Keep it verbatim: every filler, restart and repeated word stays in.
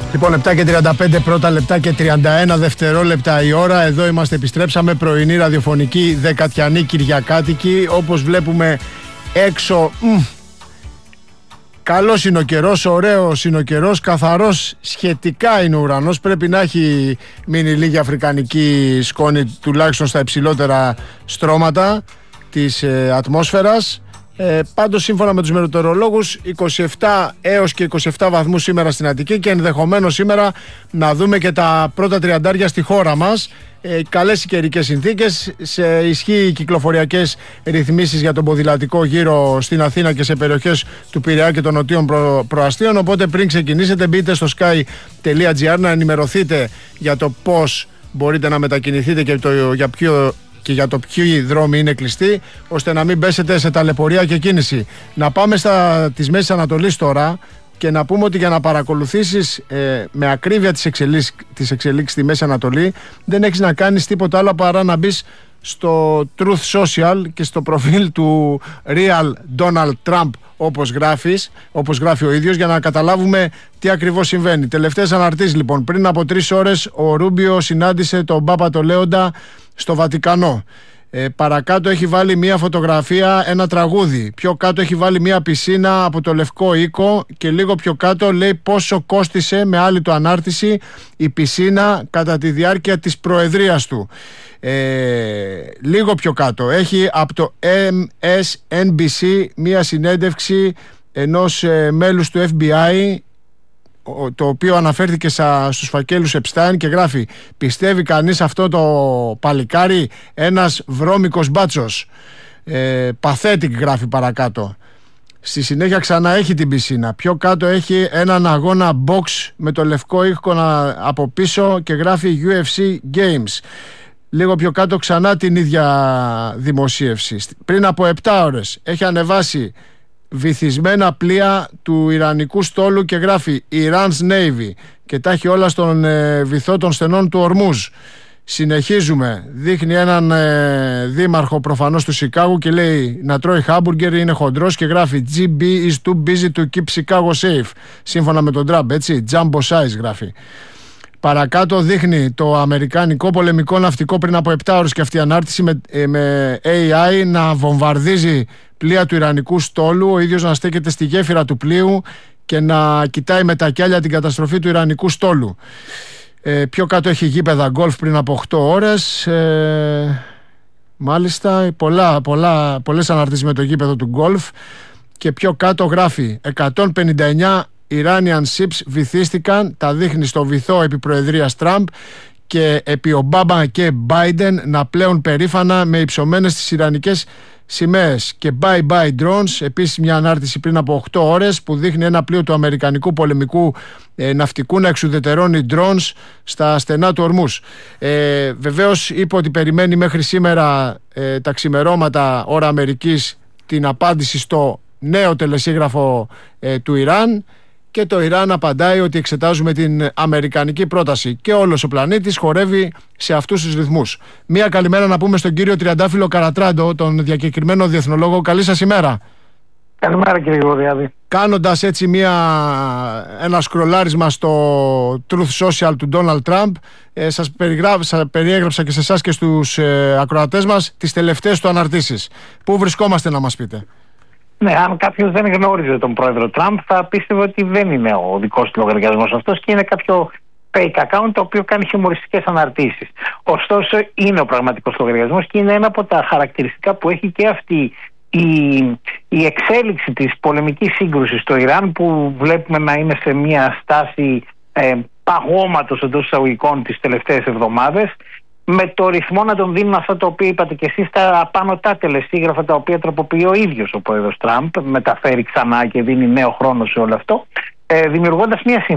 Λοιπόν, επτά και τριάντα πέντε πρώτα λεπτά και τριάντα ένα δευτερόλεπτα η ώρα. Εδώ είμαστε, επιστρέψαμε. Πρωινή ραδιοφωνική δεκατιανή Κυριακάτικη. Όπως βλέπουμε έξω, μ, καλός είναι ο καιρός, ωραίος είναι ο καιρός, καθαρός σχετικά είναι ο ουρανός. Πρέπει να έχει μείνει λίγη αφρικανική σκόνη, τουλάχιστον στα υψηλότερα στρώματα της ε, ατμόσφαιρας. Ε, πάντως, σύμφωνα με τους μετεωρολόγους, είκοσι επτά έως και είκοσι επτά βαθμούς σήμερα στην Αττική και ενδεχομένως σήμερα να δούμε και τα πρώτα τριαντάρια στη χώρα μας. Ε, καλές οι καιρικές συνθήκες, σε ισχύει κυκλοφοριακές ρυθμίσεις για τον ποδηλατικό γύρο στην Αθήνα και σε περιοχές του Πειραιά και των νοτίων προ, προαστίων. Οπότε πριν ξεκινήσετε, μπείτε στο sky τελεία gr να ενημερωθείτε για το πώς μπορείτε να μετακινηθείτε και το, για ποιο και για το ποιοι δρόμοι είναι κλειστοί, ώστε να μην πέσετε σε ταλαιπωρία και κίνηση. Να πάμε στα της Μέσης Ανατολής τώρα και να πούμε ότι για να παρακολουθήσεις ε, με ακρίβεια τις εξελίξεις, τις εξελίξεις στη Μέση Ανατολή, δεν έχεις να κάνεις τίποτα άλλο παρά να μπεις στο Truth Social και στο προφίλ του Real Donald Trump, όπως γράφεις, όπως γράφει ο ίδιος, για να καταλάβουμε τι ακριβώς συμβαίνει. Τελευταίες αναρτήσεις λοιπόν. Πριν από τρεις ώρες ο Ρούμπιο συνάντησε τον Πάπα το Λέοντα στο Βατικανό. Ε, παρακάτω έχει βάλει μια φωτογραφία, ένα τραγούδι. Πιο κάτω έχει βάλει μια πισίνα από το Λευκό Οίκο και λίγο πιο κάτω λέει πόσο κόστισε, με άλλη το ανάρτηση, η πισίνα κατά τη διάρκεια της προεδρίας του. Ε, λίγο πιο κάτω έχει από το εμ ες εν μπι σι μια συνέντευξη ενός ε, μέλους του εφ μπι άι, το οποίο αναφέρθηκε στα, στους φακέλους Epstein και γράφει: πιστεύει κανείς αυτό το παλικάρι, ένας βρώμικος μπάτσος. ε, Pathetic γράφει παρακάτω. Στη συνέχεια ξανά έχει την πισίνα. Πιο κάτω έχει έναν αγώνα box με το Λευκό Οίκο από πίσω και γράφει γιου εφ σι Games. Λίγο πιο κάτω ξανά την ίδια δημοσίευση. Πριν από επτά ώρες έχει ανεβάσει βυθισμένα πλοία του Ιρανικού στόλου και γράφει Iran's Navy και τα έχει όλα στον ε, βυθό των στενών του Ορμούζ. Συνεχίζουμε. Δείχνει έναν ε, δήμαρχο προφανώς του Σικάγου και λέει να τρώει χάμπουργκερ, είναι χοντρός και γράφει τζι μπι is too busy to keep Chicago safe. Σύμφωνα με τον Τραμπ, έτσι. Jumbo size γράφει. Παρακάτω δείχνει το αμερικανικό πολεμικό ναυτικό πριν από επτά ώρες και αυτή η ανάρτηση με, ε, με έι άι να βομβαρδίζει πλοία του Ιρανικού στόλου, ο ίδιος να στέκεται στη γέφυρα του πλοίου και να κοιτάει με τα κιάλια την καταστροφή του Ιρανικού στόλου. Ε, πιο κάτω έχει γήπεδα γκολφ πριν από οκτώ ώρες. Ε, μάλιστα, πολλά, πολλά, πολλές αναρτήσεις με το γήπεδο του γκολφ. Και πιο κάτω γράφει εκατόν πενήντα εννιά Iranian ships βυθίστηκαν, τα δείχνει στο βυθό επί προεδρίας Τραμπ και επί Ομπάμα και Biden να πλέουν περήφανα με υψωμένες τις ιρανικές σημαίες. Και bye bye drones, επίσης μια ανάρτηση πριν από οκτώ ώρες που δείχνει ένα πλοίο του αμερικανικού πολεμικού ε, ναυτικού να εξουδετερώνει drones στα στενά του Ορμούς. Ε, βεβαίως είπε ότι περιμένει μέχρι σήμερα ε, τα ξημερώματα ώρα Αμερικής την απάντηση στο νέο τελεσίγραφο ε, του Ιράν. Και το Ιράν απαντάει ότι εξετάζουμε την αμερικανική πρόταση και όλος ο πλανήτης χορεύει σε αυτούς τους ρυθμούς. Μία καλημέρα να πούμε στον κύριο Τριαντάφυλλο Καρατράντο, τον διακεκριμένο διεθνολόγο. Καλή σας ημέρα. Καλημέρα κύριε Γοδιάδη. Κάνοντας έτσι μια, ένα σκρολάρισμα στο Truth Social του Donald Trump, ε, σας, σας περιέγραψα και σε εσάς και στους ε, ακροατές μας τις τελευταίες του αναρτήσεις. Πού βρισκόμαστε να μας πείτε? Ναι, αν κάποιος δεν γνώριζε τον πρόεδρο Τραμπ, θα πίστευε ότι δεν είναι ο δικός του λογαριασμός αυτός και είναι κάποιο fake account το οποίο κάνει χιουμοριστικές αναρτήσεις. Ωστόσο, είναι ο πραγματικός λογαριασμός και είναι ένα από τα χαρακτηριστικά που έχει και αυτή η, η εξέλιξη της πολεμικής σύγκρουσης στο Ιράν, που βλέπουμε να είναι σε μια στάση ε, παγώματος εντός εισαγωγικών τις τελευταίες εβδομάδες, με το ρυθμό να τον δίνουν αυτά τα οποία είπατε και εσείς, τα απάνω τα τελεσίγραφα τα οποία τροποποιεί ο ίδιος ο πρόεδρος Τραμπ, μεταφέρει ξανά και δίνει νέο χρόνο σε όλο αυτό, ε, δημιουργώντας μια